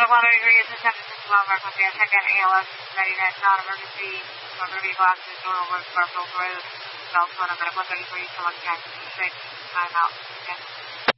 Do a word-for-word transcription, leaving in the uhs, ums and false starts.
water degrees, attempt to twelve, request check in A L S, readiness, non-emergency, emergency glasses, door over, Garfield Road, South Florida, medical thirty-three, select taxi, six, time out, yes.